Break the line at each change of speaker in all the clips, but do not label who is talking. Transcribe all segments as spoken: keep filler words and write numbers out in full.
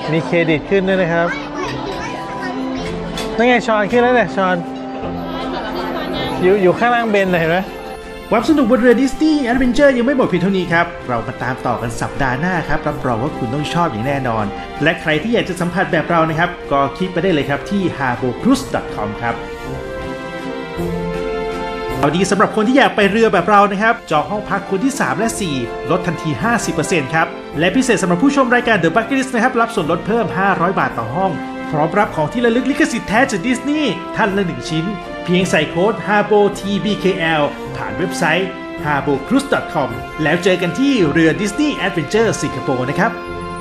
มีเครดิตขึ้นด้วยนะครับนั่นไงชอนขึ้นแล้วเนี่ยชอนอยู่อยู่ข้างล่างเบนเห็นไหม
ความสนุกบนเรือดิสนีย์แอดเวนเจอร์ยังไม่หมดเพียงเท่านี้ครับเรามาตามต่อกันสัปดาห์หน้าครับรับรองว่าคุณต้องชอบอย่างแน่นอนและใครที่อยากจะสัมผัสแบบเรานะครับก็คลิกไปได้เลยครับที่ ฮาร์โบครูซ ดอท คอม ครับเอาดีสำหรับคนที่อยากไปเรือแบบเรานะครับจองห้องพักคนที่สามและสี่ลดทันที ห้าสิบเปอร์เซ็นต์ ครับและพิเศษสำหรับผู้ชมรายการ The Bucket List นะครับรับส่วนลดเพิ่มห้าร้อยบาทต่อห้องพร้อมรับของที่ระลึกลิขสิทธิ์แท้จากดิสนีย์ท่านละหนึ่งชิ้นเพียงใส่โค้ด ฮาร์โบ ที บี เค แอล ผ่านเว็บไซต์ ฮาร์โบครูซ ดอท คอม แล้วเจอกันที่เรือ Disney Adventure สิงคโปร์นะครับ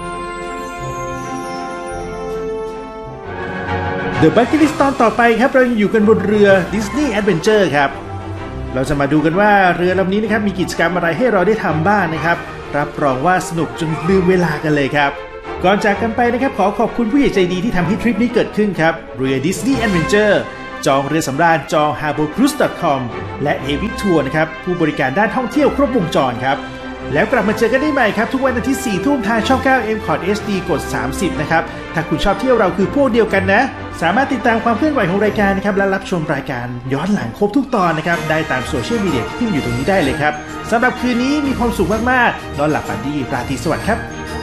The Bucket List ตอนต่อไปครับเรายังอยู่กันบนเรือ Disney Adventure ครับเราจะมาดูกันว่าเรือลำนี้นะครับมีกิจกรรมอะไรให้เราได้ทำบ้างนะครับรับรองว่าสนุกจนลืมเวลากันเลยครับก่อนจากกันไปนะครับขอขอบคุณผู้ใหญ่ใจดีที่ทำให้ทริปนี้เกิดขึ้นครับเรือ Disney Adventure จองเรือสำราญจอง ฮาร์โบครูซ ดอท คอม และ เอ วิ ทัวร์ นะครับผู้บริการด้านท่องเที่ยวครบวงจรครับแล้วกลับมาเจอกันได้ใหม่ครับทุกวันอาทิตย์ สี่ ทุ่มทางช่อง เก้า เอ็ม คอร์ด เอช ดี กด สามสิบ นะครับถ้าคุณชอบเที่ยวเราคือพวกเดียวกันนะสามารถติดตามความเคลื่อนไหวของรายการนะครับและรับชมรายการย้อนหลังครบทุกตอนนะครับได้ตามโซเชียลมีเดียที่ขึ้นอยู่ตรงนี้ได้เลยครับสำหรับคืนนี้มีความสุขมากๆนอนหลับฝันดีราตรีสวัสดิ์ครับ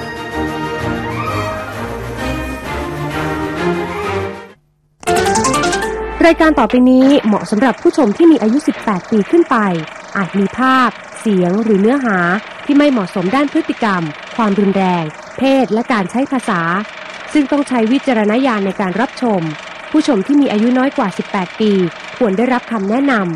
รายการต่อไปนี้เหมาะสำหรับผู้ชมที่มีอายุ สิบแปด ปีขึ้นไปอาจมีภาพเสียงหรือเนื้อหาที่ไม่เหมาะสมด้านพฤติกรรมความรุนแรงเพศและการใช้ภาษาซึ่งต้องใช้วิจารณญาณในการรับชมผู้ชมที่มีอายุน้อยกว่า สิบแปด ปีควรได้รับคำแนะนำ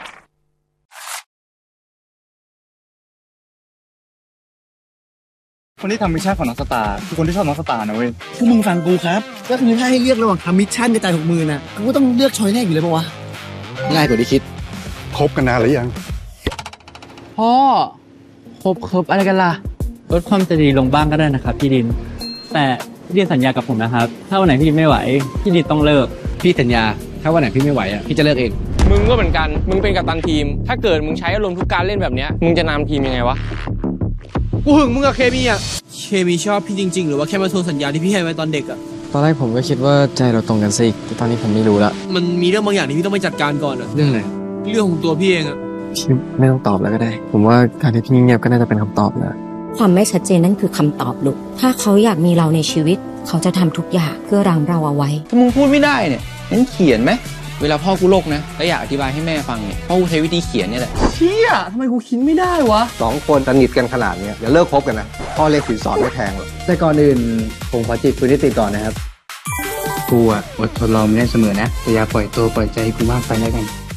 คนที่ทำมิชชั่นของน้องสตาร์คือคนที่ชอบน้องสตาร์นะเว้ย
พวกมึงฟังกูครับก็คือถ้าให้เลือกระหว่างทำมิชชั่นกับจ่ายหกหมื่นนะกูก็ต้องเลือกช้อยแรกอยู่เลยปะวะง่ายกว่าที่คิด
คบกันนานหรือยัง
พ่อคบคบอะไรกันล่ะลดความใจดีลงบ้างก็ได้นะครับพี่ดินแต่พี่ดินสัญญากับผมนะครับถ้าวันไหนพี่ดินไม่ไหวพี่ดินต้องเลิก
พี่สัญญาถ้าวันไหนพี่ไม่ไหวอ่ะพี่จะเลิกเอง
มึงก็เหมือนกันมึงเป็นกัปตันทีมถ้าเกิดมึงใช้อารมณ์ทุกการเล่นแบบเนี้ยมึงจะนำทีมยังไงวะ
กูหึงมึงกับเคมีอ่ะเคมีชอบพี่จริงๆหรือว่าแค่มาทวงสัญญาที่พี่ให้ไว้ตอนเด็กอ่ะ
ตอนแรกผมก็คิดว่าใจเราตรงกันสิแต่ตอนนี้ผมไม่รู้ละ
มันมีเรื่องบางอย่างที่พี่ต้องไปจัดการก่อนอ่ะ
เรื่องอะไร
เรื่องของตัวพี่เองอ่ะ
พี่ไม่ต้องตอบแล้วก็ได้ผมว่าการที่พี่เงียบก็น่าจะเป็นคำตอบนะ
ความไม่ชัดเจนนั่นคือคำตอบลูกถ้าเขาอยากมีเราในชีวิตเขาจะทำทุกอย่างเพื่อรังเราเอาไว้
ถ้ามึงพูดไม่ได้เนี่ยงั้นเขียนไหมเวลาพ่อกูโลกนะแล้วอยากอธิบายให้แม่ฟังเนี่ยพ่อกูใช้วิธีเขียนเนี่ยแหละ
เชี่ยทำไมกูคิดไม่ได้วะ
สองคนสนิทกันขนาดนี้อย่าเลิกคบกันนะพ่อเรียกสินสอดไม่แพงหรอก
แต่ก่อนอื่นผมขอจีบคุณนิติก่อนนะครับ
กูอ่ะอดทนรอไม่ได้เสมอนะแต่อย่าปล่อยตัวปล่อยใจกูมากไปแล้วกัน